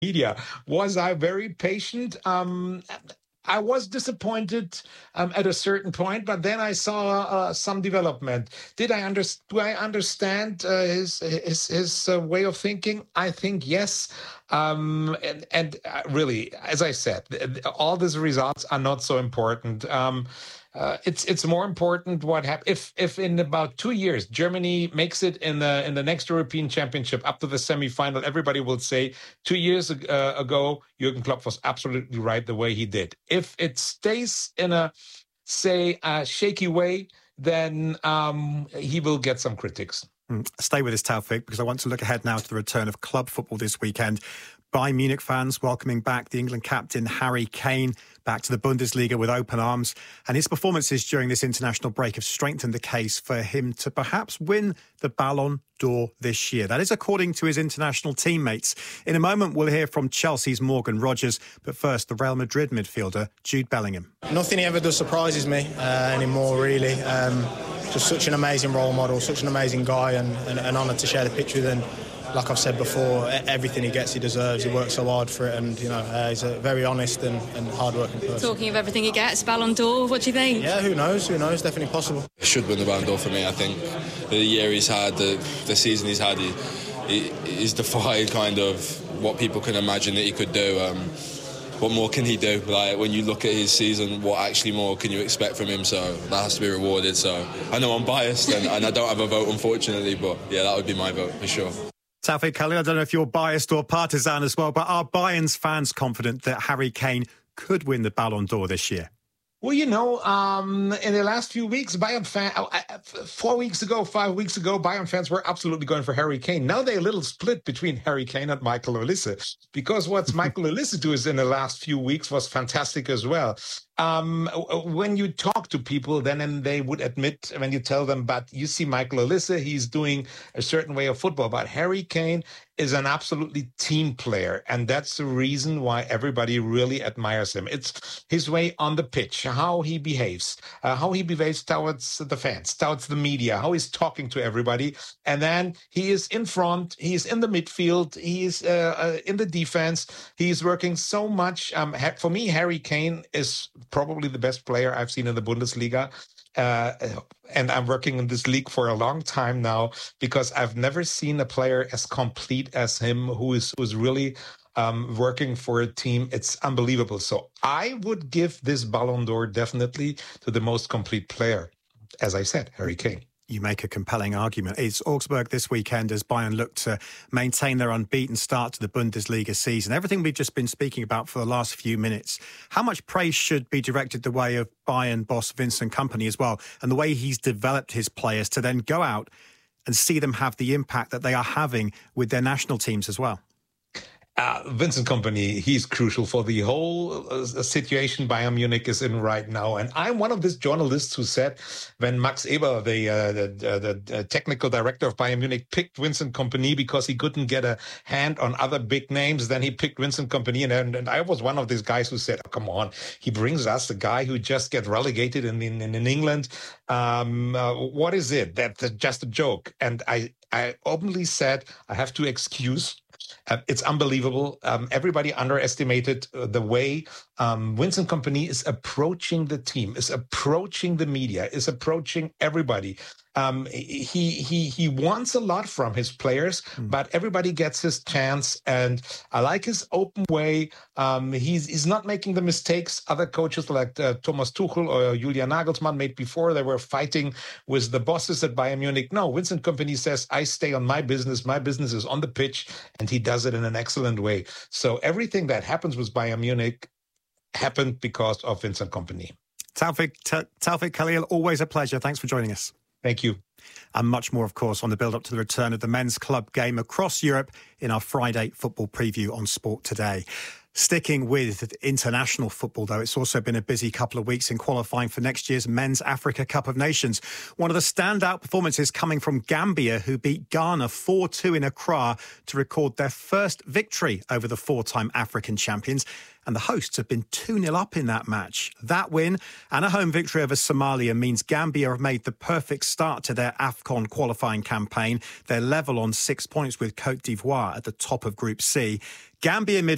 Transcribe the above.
media. Was I very patient? I was disappointed at a certain point, but then I saw some development. Do I understand his way of thinking? I think yes. And really, as I said, all these results are not so important. It's more important what happens if in about 2 years Germany makes it in the next European Championship up to the semifinal. Everybody will say 2 years ago Jurgen Klopp was absolutely right the way he did. If it stays in a shaky way, then he will get some critics. Stay with us, Taufik, because I want to look ahead now to the return of club football this weekend. Bayern Munich fans welcoming back the England captain Harry Kane back to the Bundesliga with open arms. And his performances during this international break have strengthened the case for him to perhaps win the Ballon d'Or this year. That is according to his international teammates. In a moment, we'll hear from Chelsea's Morgan Rogers. But first, the Real Madrid midfielder, Jude Bellingham. Nothing he ever does surprises me anymore, really. Just such an amazing role model, such an amazing guy, and an honour to share the pitch with him. Like I've said before, everything he gets, he deserves. He works so hard for it, and he's a very honest and hard-working person. Talking of everything he gets, Ballon d'Or, what do you think? Yeah, who knows? Definitely possible. He should win the Ballon d'Or for me. I think the year he's had, the season he's had, he's defied kind of what people can imagine that he could do. What more can he do? Like, when you look at his season, what actually more can you expect from him? So that has to be rewarded. So I know I'm biased and I don't have a vote, unfortunately, but yeah, that would be my vote for sure. Taufik Khalil, I don't know if you're biased or partisan as well, but are Bayern's fans confident that Harry Kane could win the Ballon d'Or this year? Well, in the last few weeks, Bayern 5 weeks ago, Bayern fans were absolutely going for Harry Kane. Now they're a little split between Harry Kane and Michael Olise, because what Michael Olise does in the last few weeks was fantastic as well. When you talk to people, then they would admit, when you tell them, but you see Michael Olise, he's doing a certain way of football. But Harry Kane is an absolutely team player. And that's the reason why everybody really admires him. It's his way on the pitch, how he behaves towards the fans, towards the media, how he's talking to everybody. And then he is in front, he's in the midfield, he's in the defense. He's working so much. For me, Harry Kane is probably the best player I've seen in the Bundesliga. And I'm working in this league for a long time now, because I've never seen a player as complete as him, who's really working for a team. It's unbelievable. So I would give this Ballon d'Or definitely to the most complete player. As I said, Harry Kane. You make a compelling argument. It's Augsburg this weekend as Bayern look to maintain their unbeaten start to the Bundesliga season. Everything we've just been speaking about for the last few minutes. How much praise should be directed the way of Bayern boss Vincent Kompany as well, and the way he's developed his players to then go out and see them have the impact that they are having with their national teams as well? Vincent Kompany, he's crucial for the whole situation Bayern Munich is in right now. And I'm one of these journalists who said, when Max Eber, the technical director of Bayern Munich, picked Vincent Kompany because he couldn't get a hand on other big names, then he picked Vincent Kompany. And I was one of these guys who said, oh, come on, he brings us a guy who just get relegated in England. What is it? That's just a joke. And I openly said, I have to excuse. It's unbelievable. Everybody underestimated the way Vincent Kompany is approaching the team, is approaching the media, is approaching everybody. He wants a lot from his players, but everybody gets his chance. And I like his open way. He's not making the mistakes other coaches like Thomas Tuchel or Julian Nagelsmann made before. They were fighting with the bosses at Bayern Munich. No, Vincent Kompany says, I stay on my business. My business is on the pitch, and he does it in an excellent way. So everything that happens with Bayern Munich happened because of Vincent Kompany. Taufik Khalil, always a pleasure. Thanks for joining us. Thank you. And much more, of course, on the build-up to the return of the men's club game across Europe in our Friday football preview on Sport Today. Sticking with international football, though, it's also been a busy couple of weeks in qualifying for next year's Men's Africa Cup of Nations. One of the standout performances coming from Gambia, who beat Ghana 4-2 in Accra to record their first victory over the four-time African champions. And the hosts have been 2-0 up in that match. That win and a home victory over Somalia means Gambia have made the perfect start to their AFCON qualifying campaign. They're level on 6 points with Côte d'Ivoire at the top of Group C. Gambia